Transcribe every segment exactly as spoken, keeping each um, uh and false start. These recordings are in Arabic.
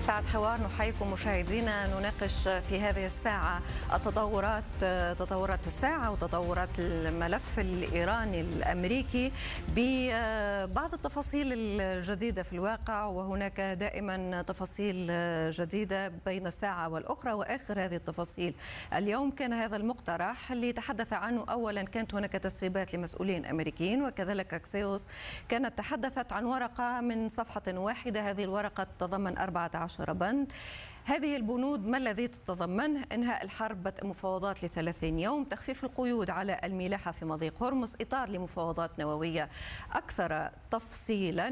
ساعة حوار نحييكم مشاهدينا. نناقش في هذه الساعة التطورات تطورات الساعة وتطورات الملف الإيراني الأمريكي ببعض التفاصيل الجديدة في الواقع، وهناك دائما تفاصيل جديدة بين الساعة والأخرى. وآخر هذه التفاصيل اليوم كان هذا المقترح اللي تحدث عنه أولا كانت هناك تسريبات لمسؤولين أمريكيين، وكذلك أكسيوس كانت تحدثت عن ورقة من صفحة واحدة. هذه الورقة تتضمن أربعة عشر بند. هذه البنود ما الذي تتضمنه؟ إنهاء الحرب، بدء مفاوضات لثلاثين يوم، تخفيف القيود على الملاحة في مضيق هرمز، إطار لمفاوضات نووية أكثر تفصيلا.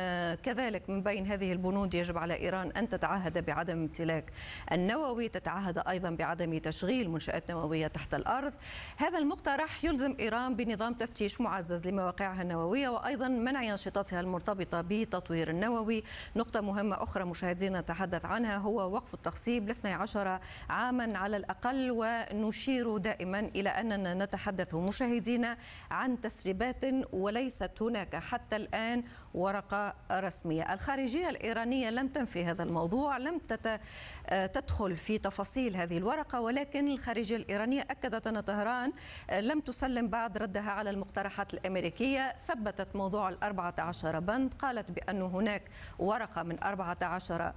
كذلك من بين هذه البنود يجب على إيران أن تتعهد بعدم امتلاك النووي، تتعهد أيضا بعدم تشغيل منشآت نووية تحت الأرض. هذا المقترح يلزم إيران بنظام تفتيش معزز لمواقعها النووية، وأيضا منع نشاطاتها المرتبطة بتطوير النووي. نقطة مهمة أخرى مشاهدينا نتحدث عنها هو وقف التخصيب ل اثني عشر عاما على الأقل، ونشير دائما إلى أننا نتحدث مشاهدينا عن تسريبات وليست هناك حتى الآن ورقة رسمية. الخارجية الإيرانية لم تنفي هذا الموضوع، لم تدخل في تفاصيل هذه الورقة، ولكن الخارجية الإيرانية أكدت أن طهران لم تسلم بعد ردها على المقترحات الأمريكية. ثبتت موضوع الأربعة عشر بند، قالت بأن هناك ورقة من أربعة عشر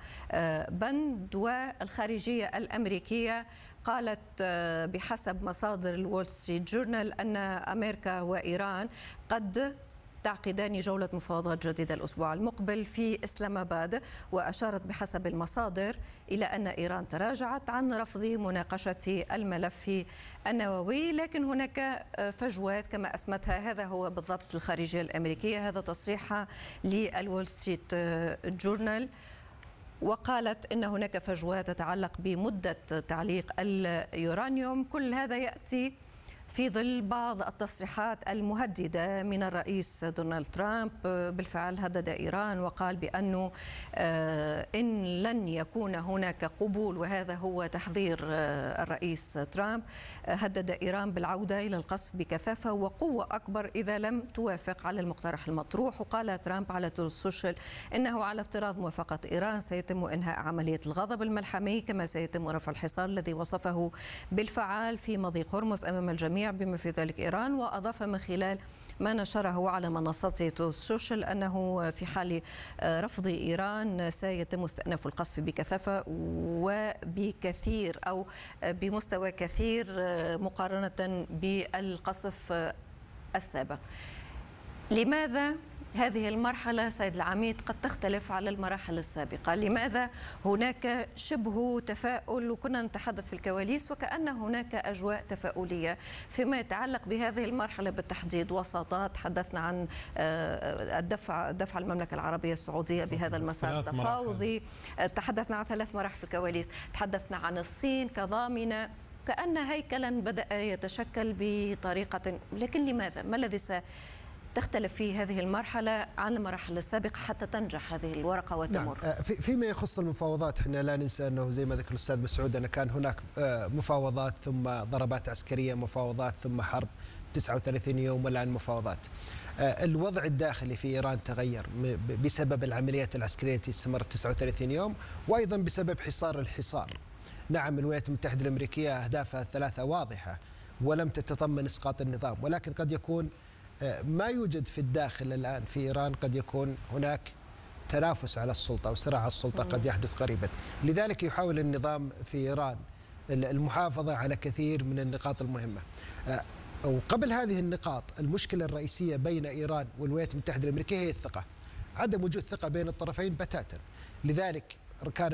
بند. والخارجية الأمريكية قالت بحسب مصادر الول ستريت جورنال أن أمريكا وإيران قد تعقدان جولة مفاوضات جديدة الأسبوع المقبل في إسلام آباد. وأشارت بحسب المصادر إلى أن إيران تراجعت عن رفض مناقشة الملف النووي، لكن هناك فجوات كما أسمتها. هذا هو بالضبط الخارجية الأمريكية، هذا تصريحها للول ستريت جورنال. وقالت إن هناك فجوة تتعلق بمدة تعليق اليورانيوم. كل هذا يأتي في ظل بعض التصريحات المهددة من الرئيس دونالد ترامب. بالفعل هدد إيران وقال بأنه إن لن يكون هناك قبول، وهذا هو تحذير الرئيس ترامب، هدد إيران بالعودة إلى القصف بكثافة وقوة أكبر إذا لم توافق على المقترح المطروح. وقال ترامب على تويتر السوشيال إنه على افتراض موافقة إيران سيتم إنهاء عملية الغضب الملحمي، كما سيتم رفع الحصار الذي وصفه بالفعال في مضيق هرمز أمام الجميع بما في ذلك إيران. وأضاف من خلال ما نشره على منصته تويتر السوشيال أنه في حال رفض إيران سيتم استئناف القصف بكثافة وبكثير أو بمستوى كثير مقارنة بالقصف السابق. لماذا هذه المرحلة سيد العميد قد تختلف على المراحل السابقة؟ لماذا هناك شبه تفاؤل، وكنا نتحدث في الكواليس وكأن هناك أجواء تفاؤلية فيما يتعلق بهذه المرحلة بالتحديد؟ وساطات، تحدثنا عن الدفع دفع المملكة العربية السعودية بهذا المسار التفاوضي، تحدثنا عن ثلاث مراحل في الكواليس، تحدثنا عن الصين كضامنة، كأن هيكلا بدأ يتشكل بطريقة. لكن لماذا؟ ما الذي س تختلف في هذه المرحلة عن المراحل السابقة حتى تنجح هذه الورقة وتمر؟ نعم. فيما يخص المفاوضات احنا لا ننسى أنه زي ما ذكر الأستاذ مسعود أن كان هناك مفاوضات ثم ضربات عسكرية، مفاوضات ثم حرب تسعة وثلاثين يوم، والآن مفاوضات. الوضع الداخلي في إيران تغير بسبب العمليات العسكرية التي استمرت تسعة وثلاثين يوم، وأيضا بسبب حصار الحصار. نعم الولايات المتحدة الأمريكية أهدافها ثلاثة واضحة ولم تتضمن إسقاط النظام، ولكن قد يكون ما يوجد في الداخل الآن في إيران، قد يكون هناك تنافس على السلطة وصراع على السلطة قد يحدث قريبا. لذلك يحاول النظام في إيران المحافظة على كثير من النقاط المهمة. وقبل هذه النقاط المشكلة الرئيسية بين إيران والولايات المتحدة الأمريكية هي الثقة، عدم وجود ثقة بين الطرفين بتاتا. لذلك كان